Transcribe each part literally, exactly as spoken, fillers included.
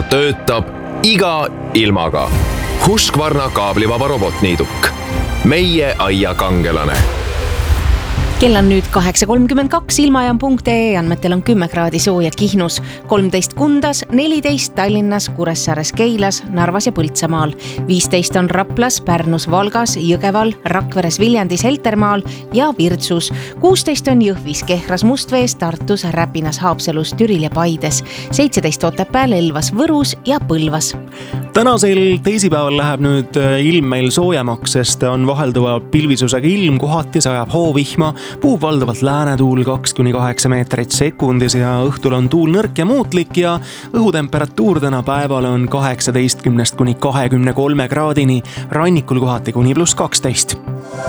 töötab iga ilmaga. Husqvarna kaablivaba robotniiduk. Meie aia kangelane. Kell on nüüd kaheksa kolmkümmend kaks, ilmajam punkt ee andmetel on kümme kraadi sooja Kihnus, kolmteist Kundas, neliteist Tallinnas, Kuressaares, Keilas, Narvas ja Põltsamaal, viisteist on Raplas, Pärnus, Valgas, Jõgeval, Rakveres, Viljandis, Heltermaal ja Virtsus, kuusteist on Jõhvis, Kehras, Mustvees, Tartus, Räpinas, Haapsalus, Türil ja Paides, seitseteist Otepääl, Elvas, Võrus ja Põlvas. Tänasel teisipäeval läheb nüüd ilm meil soojemaks, sest on vahelduva pilvisusega ilm, kohati sajab hoovihma, puhub valdavalt läänetuul kaks kuni kaheksa meetrit sekundis ja õhtul on tuul nõrk ja muutlik ja õhutemperatuur täna päeval on kaheksateistkümnest kuni kahekümne kolme kraadini, rannikul kohati kuni pluss kaksteist.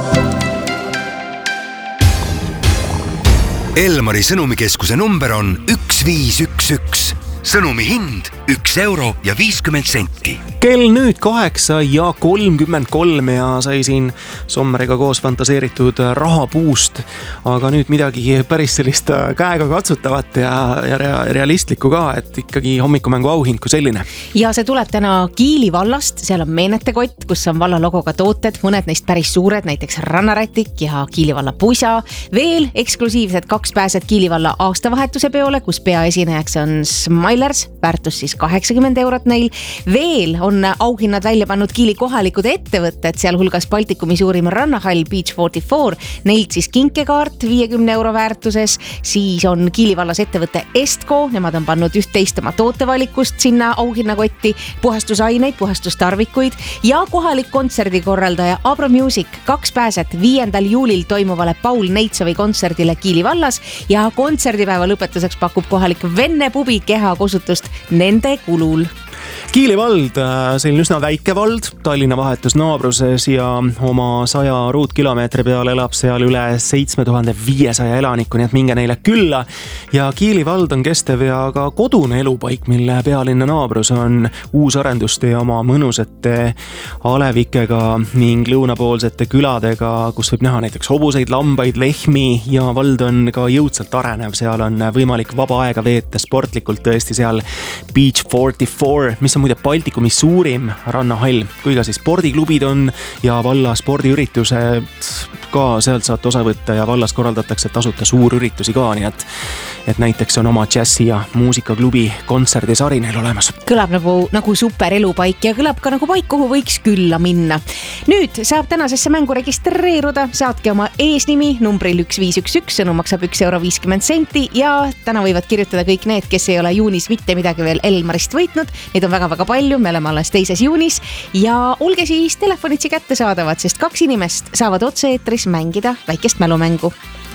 Elmari sõnumikeskuse number on üks viis üks üks. Sõnumi hind üks euro ja viiskümmend senti. Kell nüüd kaheksa ja kolmkümmend kolm ja sai siin Sommeriga koos fantaseeritud rahapuust, aga nüüd midagi päris sellist käega katsutavat ja, ja realistlikku ka, et ikkagi hommikumängu auhind kui selline. Ja see tuleb täna Kiili vallast, seal on meenetekott, kus on valla logoga tooted, mõned neist päris suured, näiteks rannarätik ja Kiili valla pusa, veel eksklusiivsed kaks pääset Kiili valla aastavahetuse peole, kus peaesinejaks on Smilers, väärtus siis kaheksakümmend eurot neil. Veel on auhinnad välja pannud Kiili kohalikud ettevõtted, seal hulgas Baltikumi suurim rannahall Beach nelikümmend neli, neilt siis kinkekaart viiekümne euro väärtuses, siis on Kiili vallas ettevõte Estco, nemad on pannud üht-teist oma tootevalikust sinna auhinnakotti, puhastusaineid, puhastustarvikuid ja kohalik kontserdikorraldaja Abra Music, kaks pääset viiendal juulil toimuvale Paul Neitsovi kontserdile Kiili vallas ja kontserdipäeva lõpetuseks pakub kohalik Venne pubi kehakosutust nende kulul. Kiili vald, selline üsna väike vald, Tallinna vahetus naabruses ja oma saja ruutkilomeetri peal elab seal üle seitsme tuhande viiesaja elaniku, nii et minge neile külla. Ja Kiili vald on kestev ja ka kodune elupaik, mille pealinna naabrus on uus arendustee oma mõnusate alevikega ning lõunapoolsete küladega, kus võib näha näiteks hobuseid, lambaid, lehmi ja vald on ka jõudsalt arenev, seal on võimalik vaba aega veeta sportlikult tõesti seal Beach nelikümmend neli, mis on muide Baltikumi suurim rannahall, kui ka siis spordiklubid on ja valla spordiüritused ka sealt saate osa võtta ja vallas korraldatakse tasuta suurüritusi ka, nii et, et näiteks on oma džässi ja muusikaklubi kontserdisari neil olemas. Kõlab nagu, nagu super elupaik ja kõlab ka nagu paik, kuhu võiks külla minna. Nüüd saab tänasesse mängu registreeruda, saatke oma eesnimi numbril üks viis üks üks, sõnum maksab üks euro viiskümmend senti ja täna võivad kirjutada kõik need, kes ei ole juunis mitte midagi veel Elmarist võitnud. Neid on väga-väga palju, me oleme alles teises juunis ja olge siis telefonitsi kätte saadavad, sest kaks inimest saavad otse eetris mängida väikest mälumängu.